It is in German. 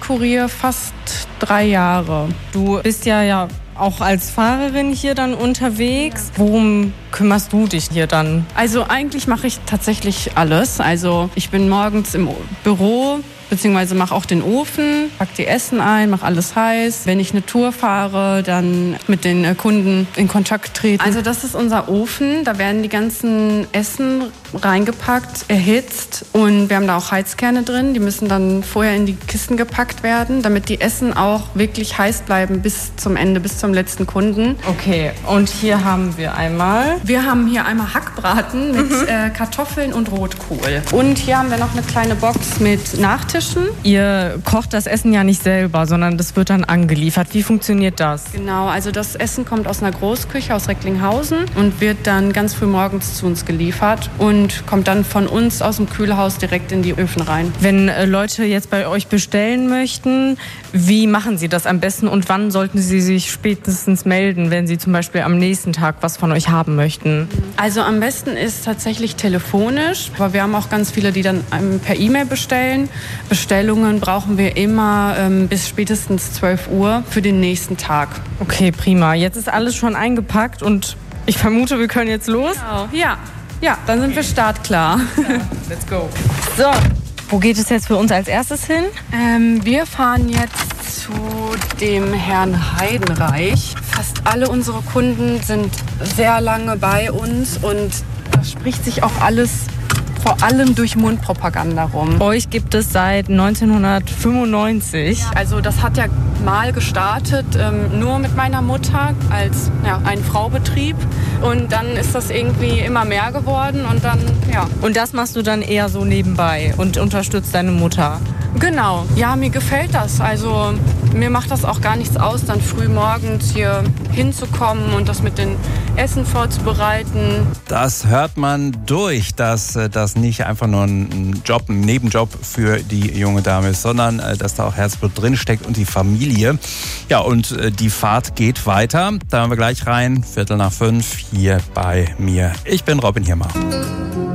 Postkurier fast 3 Jahre. Du bist ja auch als Fahrerin hier dann unterwegs. Worum kümmerst du dich hier dann? Also eigentlich mache ich tatsächlich alles. Also ich bin morgens im Büro, beziehungsweise mache auch den Ofen, pack die Essen ein, mache alles heiß. Wenn ich eine Tour fahre, dann mit den Kunden in Kontakt treten. Also das ist unser Ofen, da werden die ganzen Essen reingepackt, erhitzt und wir haben da auch Heizkerne drin. Die müssen dann vorher in die Kisten gepackt werden, damit die Essen auch wirklich heiß bleiben bis zum Ende, bis zum letzten Kunden. Okay, und hier haben wir einmal... Wir haben hier einmal Hackbraten mit Kartoffeln und Rotkohl. Und hier haben wir noch eine kleine Box mit Nachtischen. Ihr kocht das Essen ja nicht selber, sondern das wird dann angeliefert. Wie funktioniert das? Genau, also das Essen kommt aus einer Großküche aus Recklinghausen und wird dann ganz früh morgens zu uns geliefert und kommt dann von uns aus dem Kühlhaus direkt in die Öfen rein. Wenn Leute jetzt bei euch bestellen möchten, wie machen sie das am besten und wann sollten sie sich spätestens melden, wenn sie zum Beispiel am nächsten Tag was von euch haben möchten? Also am besten ist tatsächlich telefonisch, aber wir haben auch ganz viele, die dann per E-Mail bestellen. Bestellungen brauchen wir immer bis spätestens 12 Uhr für den nächsten Tag. Okay, prima. Jetzt ist alles schon eingepackt und ich vermute, wir können jetzt los. Genau. Ja, dann sind wir startklar. Ja, let's go. So, wo geht es jetzt für uns als erstes hin? Wir fahren jetzt zu dem Herrn Heidenreich. Fast alle unsere Kunden sind sehr lange bei uns und das spricht sich auch alles vor allem durch Mundpropaganda rum. Euch gibt es seit 1995. Also das hat ja mal gestartet, nur mit meiner Mutter als ein Fraubetrieb. Und dann ist das irgendwie immer mehr geworden und dann, Und das machst du dann eher so nebenbei und unterstützt deine Mutter? Genau. Ja, mir gefällt das. Also mir macht das auch gar nichts aus, dann früh morgens hier hinzukommen und das mit den Essen vorzubereiten. Das hört man durch, dass das nicht einfach nur ein Job, ein Nebenjob für die junge Dame ist, sondern dass da auch Herzblut drinsteckt und die Familie. Ja, und die Fahrt geht weiter. Da hören wir gleich rein, 4:45 hier bei mir. Ich bin Robin Hirmer.